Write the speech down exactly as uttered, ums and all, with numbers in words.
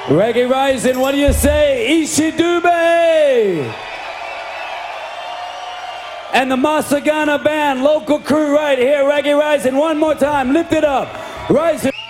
Reggae Rising, what do you say? Ishidube! And the Masagana Band, local crew right here, Reggae Rising, one more time, lift it up. Rising.